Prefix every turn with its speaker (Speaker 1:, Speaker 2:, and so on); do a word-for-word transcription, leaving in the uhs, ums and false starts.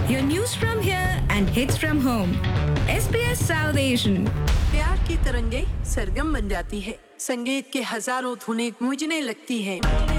Speaker 1: Your news from here and hits from home. S B S South Asian.
Speaker 2: प्यार की तरंगे सरगम बन जाती है, संगीत के हजारों धुनें गूंजने लगती हैं।